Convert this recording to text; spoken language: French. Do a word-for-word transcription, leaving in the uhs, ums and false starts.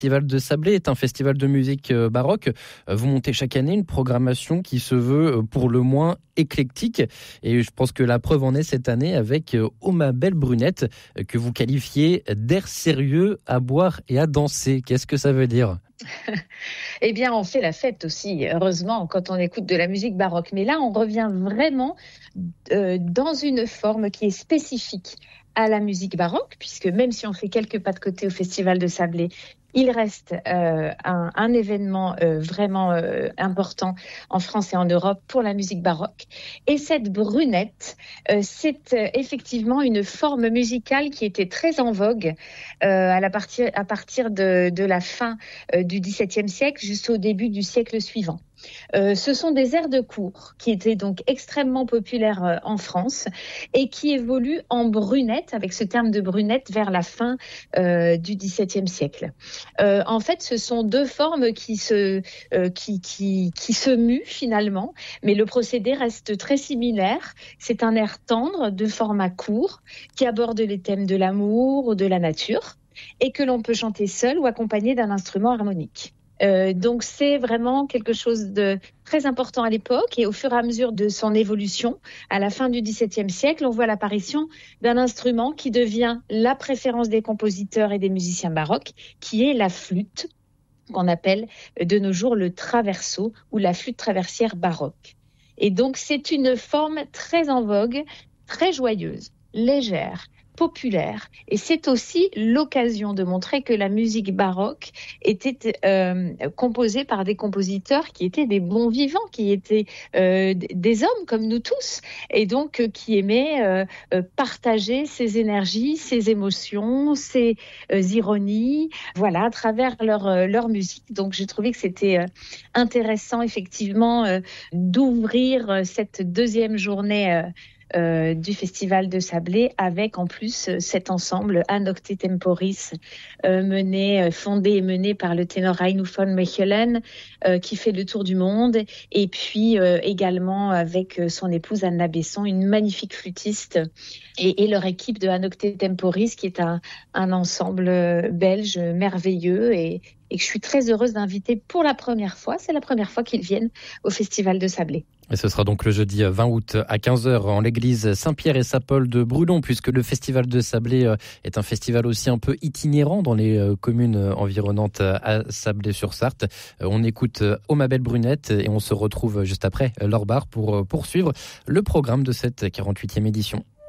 Le Festival de Sablé est un festival de musique baroque. Vous montez chaque année une programmation qui se veut pour le moins éclectique. Et je pense que la preuve en est cette année avec Oh ma belle brunette, que vous qualifiez d'air sérieux à boire et à danser. Qu'est-ce que ça veut dire ? Eh bien, on fait la fête aussi, heureusement, quand on écoute de la musique baroque. Mais là, on revient vraiment euh, dans une forme qui est spécifique à la musique baroque, puisque même si on fait quelques pas de côté au Festival de Sablé, il reste euh, un, un événement euh, vraiment euh, important en France et en Europe pour la musique baroque. Et cette brunette, euh, c'est euh, effectivement une forme musicale qui était très en vogue euh, à, la partir, à partir de, de la fin euh, du dix-septième siècle jusqu'au début du siècle suivant. Euh, ce sont des airs de cour qui étaient donc extrêmement populaires euh, en France et qui évoluent en brunette, avec ce terme de brunette, vers la fin euh, du dix-septième siècle. Euh, en fait, ce sont deux formes qui se, euh, qui, qui, qui se muent finalement, mais le procédé reste très similaire. C'est un air tendre de format court qui aborde les thèmes de l'amour ou de la nature et que l'on peut chanter seul ou accompagné d'un instrument harmonique. Euh, donc c'est vraiment quelque chose de très important à l'époque, et au fur et à mesure de son évolution, à la fin du dix-septième siècle, on voit l'apparition d'un instrument qui devient la préférence des compositeurs et des musiciens baroques, qui est la flûte, qu'on appelle de nos jours le traverso ou la flûte traversière baroque. Et donc c'est une forme très en vogue, très joyeuse, légère, populaire, et c'est aussi l'occasion de montrer que la musique baroque était euh, composée par des compositeurs qui étaient des bons vivants, qui étaient euh, des hommes comme nous tous, et donc euh, qui aimaient euh, euh, partager ses énergies, ses émotions, ses euh, ironies, voilà, à travers leur, euh, leur musique. Donc j'ai trouvé que c'était euh, intéressant effectivement euh, d'ouvrir euh, cette deuxième journée euh, Euh, du Festival de Sablé, avec en plus euh, cet ensemble A Nocte Temporis euh, mené, euh, fondé et mené par le ténor Reino von Mechelen euh, qui fait le tour du monde, et puis euh, également avec euh, son épouse Anna Besson, une magnifique flûtiste, et, et leur équipe de A Nocte Temporis qui est un, un ensemble belge merveilleux, et, et que je suis très heureuse d'inviter pour la première fois. C'est la première fois qu'ils viennent au Festival de Sablé. Et ce sera donc le jeudi vingt août à quinze heures en l'église Saint-Pierre et Saint-Paul de Brulon, puisque le Festival de Sablé est un festival aussi un peu itinérant dans les communes environnantes à Sablé-sur-Sarthe. On écoute Oh ma belle brunette et on se retrouve juste après Laure Barre pour poursuivre le programme de cette quarante-huitième édition.